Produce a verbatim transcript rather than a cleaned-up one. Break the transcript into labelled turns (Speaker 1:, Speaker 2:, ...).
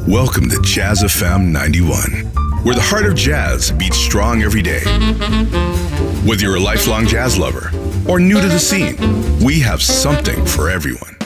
Speaker 1: Welcome to Jazz F M ninety-one, where the heart of jazz beats strong every day. Whether you're a lifelong jazz lover or new to the scene, we have something for everyone.